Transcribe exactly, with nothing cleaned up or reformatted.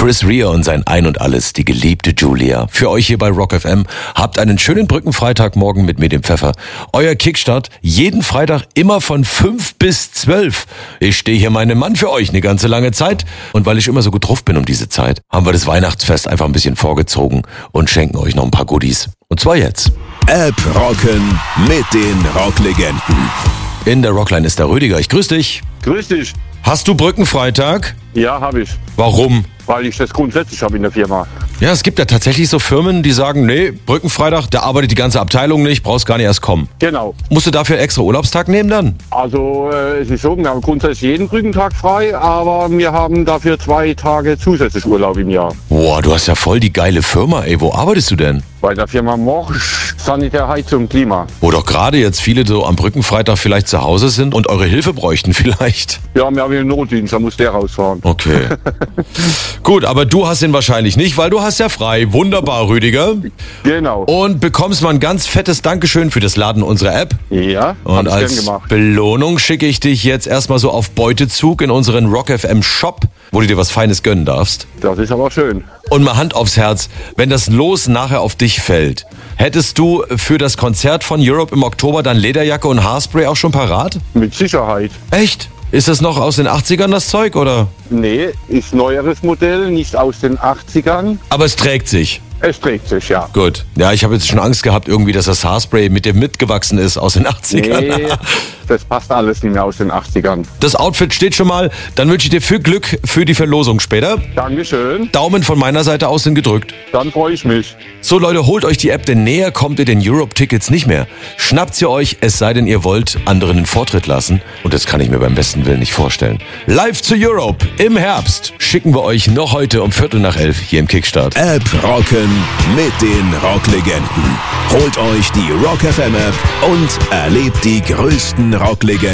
Chris Rea und sein Ein und Alles, die geliebte Julia. Für euch hier bei Rock F M. Habt einen schönen Brückenfreitagmorgen mit mir, dem Pfeffer. Euer Kickstart jeden Freitag immer von fünf bis zwölf. Ich stehe hier meinem Mann für euch eine ganze lange Zeit. Und weil ich immer so gut drauf bin um diese Zeit, haben wir das Weihnachtsfest einfach ein bisschen vorgezogen und schenken euch noch ein paar Goodies. Und zwar jetzt. App rocken mit den Rocklegenden. In der Rockline ist der Rüdiger. Ich grüße dich. Grüß dich. Hast du Brückenfreitag? Ja, habe ich. Warum? Weil ich das grundsätzlich habe in der Firma. Ja, es gibt ja tatsächlich so Firmen, die sagen, nee, Brückenfreitag, da arbeitet die ganze Abteilung nicht, brauchst gar nicht erst kommen. Genau. Musst du dafür einen extra Urlaubstag nehmen dann? Also äh, es ist so, wir haben grundsätzlich jeden Brückentag frei, aber wir haben dafür zwei Tage zusätzlich Urlaub im Jahr. Boah, du hast ja voll die geile Firma, ey. Wo arbeitest du denn? Bei der Firma Morsch Sanitär, Heizung, Klima. Wo doch gerade jetzt viele so am Brückenfreitag vielleicht zu Hause sind und eure Hilfe bräuchten vielleicht. Ja, wir haben einen Notdienst, da muss der rausfahren. Okay. Gut, aber du hast ihn wahrscheinlich nicht, weil du hast ja frei. Wunderbar, Rüdiger. Genau. Und bekommst mal ein ganz fettes Dankeschön für das Laden unserer App. Ja, Und hab's gern als gemacht. Belohnung schicke ich dich jetzt erstmal so auf Beutezug in unseren Rock F M Shop, wo du dir was Feines gönnen darfst. Das ist aber schön. Und mal Hand aufs Herz, wenn das Los nachher auf dich fällt, hättest du für das Konzert von Europe im Oktober dann Lederjacke und Haarspray auch schon parat? Mit Sicherheit. Echt? Ist das noch aus den achtzigern das Zeug, oder? Nee, ist neueres Modell, nicht aus den achtzigern. Aber es trägt sich. Es trägt sich, ja. Gut. Ja, ich habe jetzt schon Angst gehabt, irgendwie, dass das Haarspray mit dem mitgewachsen ist aus den achtzigern. Nee, das passt alles nicht mehr aus den achtzigern. Das Outfit steht schon mal. Dann wünsche ich dir viel Glück für die Verlosung später. Dankeschön, Daumen von meiner Seite aus sind gedrückt. dann freue ich mich. So Leute, holt euch die App, denn näher kommt ihr den Europe-Tickets nicht mehr. Schnappt sie euch, es sei denn, ihr wollt anderen den Vortritt lassen. Und das kann ich mir beim besten Willen nicht vorstellen. Live to Europe im Herbst schicken wir euch noch heute um Viertel nach elf hier im Kickstart. App rocken mit den Rocklegenden. Holt euch die Rock F M App und erlebt die größten Rocklegenden